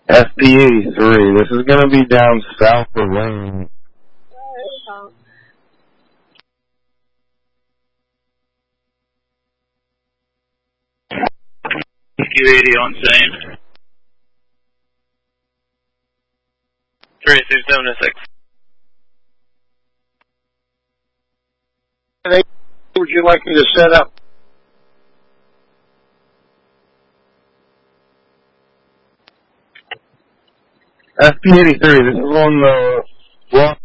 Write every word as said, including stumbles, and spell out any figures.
F P eighty-three, this is going to be down south of Lane. Q eighty on same. three six seven six. Would you like me to set up? F P eighty-three, this is on the block